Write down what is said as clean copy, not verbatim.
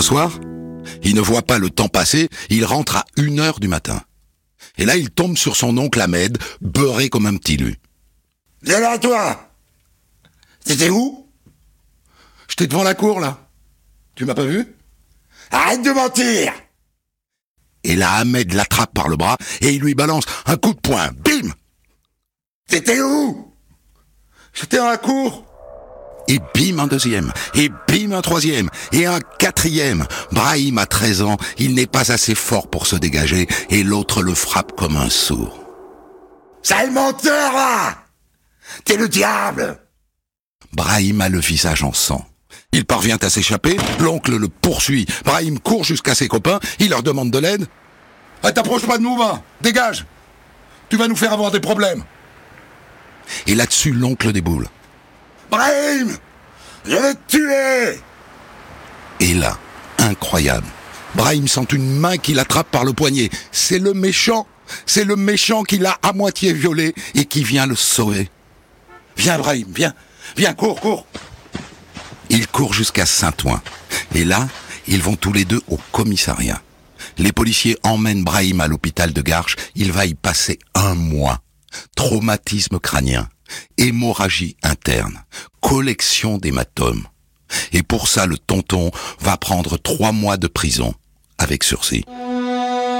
Un soir, il ne voit pas le temps passer, il rentre à 1h du matin. Et là, il tombe sur son oncle Ahmed, beurré comme un petit lu. « Viens là, toi ! T'étais où ?»« J'étais devant la cour, là. Tu m'as pas vu ? » ?»« Arrête de mentir !» Et là, Ahmed l'attrape par le bras et il lui balance un coup de poing. Bim !« T'étais où ?»« J'étais dans la cour. » Et bim un deuxième, et bim un troisième, et un quatrième. Brahim a 13 ans, il n'est pas assez fort pour se dégager, et l'autre le frappe comme un sourd. « Sale menteur, là ! T'es le diable !» Brahim a le visage en sang. Il parvient à s'échapper, l'oncle le poursuit. Brahim court jusqu'à ses copains, il leur demande de l'aide. « T'approches pas de nous, va, dégage. Tu vas nous faire avoir des problèmes. » Et là-dessus, l'oncle déboule. « Brahim, je vais te tuer !» Et là, incroyable, Brahim sent une main qui l'attrape par le poignet. C'est le méchant qui l'a à moitié violé et qui vient le sauver. « Viens Brahim, viens, cours !» Il court jusqu'à Saint-Ouen. Et là, ils vont tous les deux au commissariat. Les policiers emmènent Brahim à l'hôpital de Garches. Il va y passer 1 mois. Traumatisme crânien, hémorragie interne, collection d'hématomes. Et pour ça, le tonton va prendre 3 mois de prison, avec sursis.